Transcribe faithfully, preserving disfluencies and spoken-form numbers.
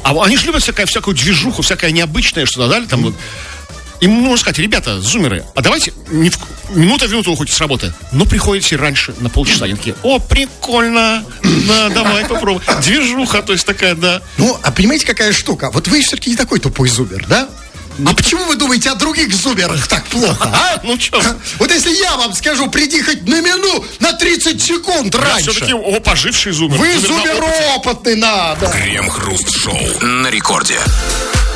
А они же любят всякую, всякую движуху, всякое необычное, что-то дали там вот. Им можно сказать: ребята, зумеры, а давайте не в... минута в минуту уходите с работы, но приходите раньше на полчаса. Они такие: о, прикольно, да, давай попробуем. Движуха, то есть такая, да. Ну, а понимаете, какая штука? Вот вы все-таки не такой тупой зумер, да? А почему вы думаете о других зумерах так плохо, а? Ну что? Вот если я вам скажу, приди хоть на минуту, на тридцать секунд раньше. Все-таки, о, поживший зумер. Вы зумер опытный, надо. Крем-хруст-шоу на рекорде.